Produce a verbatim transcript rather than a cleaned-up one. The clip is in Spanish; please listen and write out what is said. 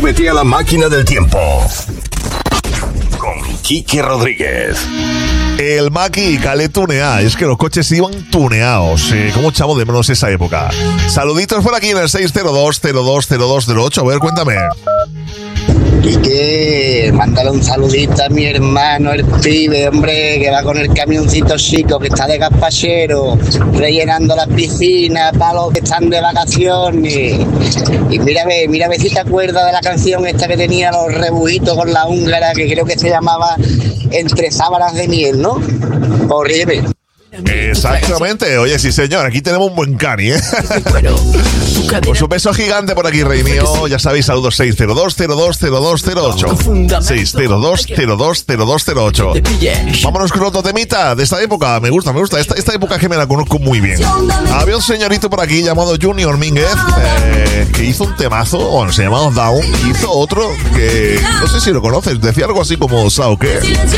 Súbete a la máquina del tiempo con Quique Rodríguez. El Maki Calé tunea. Es que los coches iban tuneados. Eh, ¿Cómo echamos de menos esa época? Saluditos por aquí en el seis cero dos cero dos cero dos cero ocho. A ver, cuéntame. Y que mándale un saludito a mi hermano, el pibe, hombre, que va con el camioncito chico, que está de gazpachero, rellenando las piscinas para los que están de vacaciones. Y mira a ver, mira a ver si te acuerdas de la canción esta que tenía los rebujitos con la húngara, que creo que se llamaba Entre sábanas de miel, ¿no? Horrible. Exactamente, oye, sí señor, aquí tenemos un buen cani, ¿eh? Por su peso gigante por aquí, rey mío. Ya sabéis, saludos seis cero dos cero dos cero dos cero ocho seis cero dos cero dos cero dos cero ocho. Vámonos con otro temita de esta época. Me gusta, me gusta, esta, esta época que me la conozco muy bien. Había un señorito por aquí llamado Junior Mínguez, eh, que hizo un temazo, bueno, se llamaba Down, y hizo otro que no sé si lo conoces, decía algo así como Sao, ¿qué?